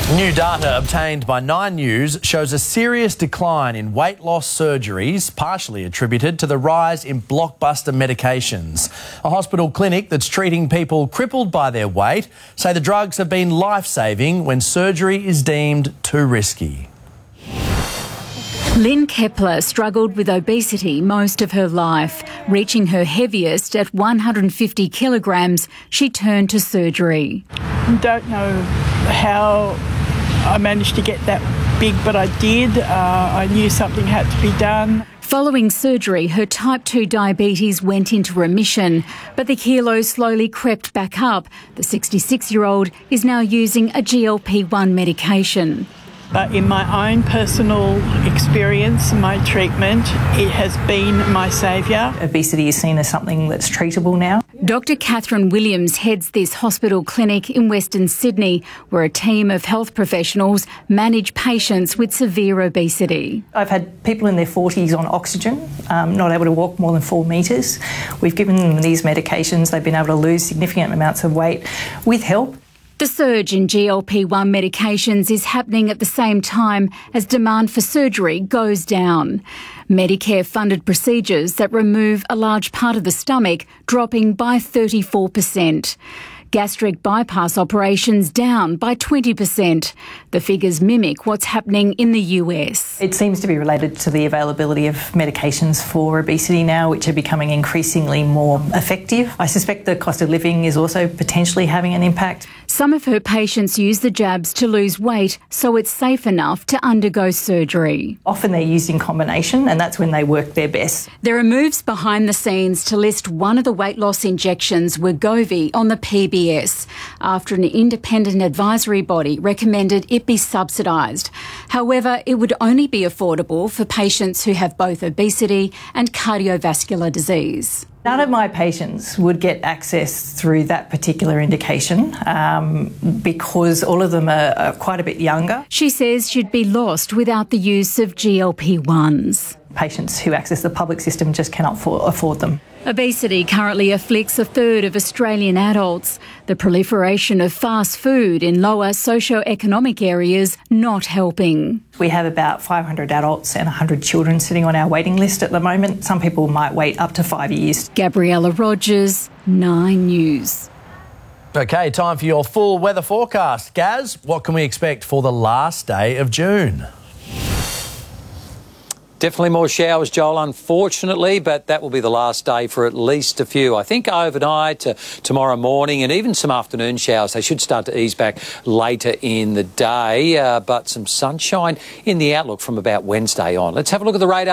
New data obtained by 9 News shows a serious decline in weight loss surgeries, partially attributed to the rise in blockbuster medications. A hospital clinic that's treating people crippled by their weight say the drugs have been life-saving when surgery is deemed too risky. Lynn Kepler struggled with obesity most of her life. Reaching her heaviest at 150 kilograms, she turned to surgery. I don't know how I managed to get that big, but I did. I knew something had to be done. Following surgery, her type 2 diabetes went into remission, but the kilos slowly crept back up. The 66-year-old is now using a GLP-1 medication. But in my own personal experience, my treatment, it has been my saviour. Obesity is seen as something that's treatable now. Dr Catherine Williams heads this hospital clinic in Western Sydney, where a team of health professionals manage patients with severe obesity. I've had people in their 40s on oxygen, not able to walk more than 4 metres. We've given them these medications. They've been able to lose significant amounts of weight with help. The surge in GLP-1 medications is happening at the same time as demand for surgery goes down. Medicare-funded procedures that remove a large part of the stomach dropping by 34%. Gastric bypass operations down by 20%. The figures mimic what's happening in the US. It seems to be related to the availability of medications for obesity now, which are becoming increasingly more effective. I suspect the cost of living is also potentially having an impact. Some of her patients use the jabs to lose weight, so it's safe enough to undergo surgery. Often they're used in combination, and that's when they work their best. There are moves behind the scenes to list one of the weight loss injections, Wegovy, on the PBS, after an independent advisory body recommended it be subsidised. However, it would only be affordable for patients who have both obesity and cardiovascular disease. None of my patients would get access through that particular indication because all of them are quite a bit younger. She says she'd be lost without the use of GLP-1s. Patients who access the public system just cannot afford them. Obesity currently afflicts a third of Australian adults. The proliferation of fast food in lower socio-economic areas not helping. We have about 500 adults and 100 children sitting on our waiting list at the moment. Some people might wait up to 5 years. Gabriella Rogers, 9 News. OK, time for your full weather forecast. Gaz, what can we expect for the last day of June? Definitely more showers, Joel, unfortunately, but that will be the last day for at least a few. I think overnight to tomorrow morning and even some afternoon showers. They should start to ease back later in the day, but some sunshine in the outlook from about Wednesday on. Let's have a look at the radar.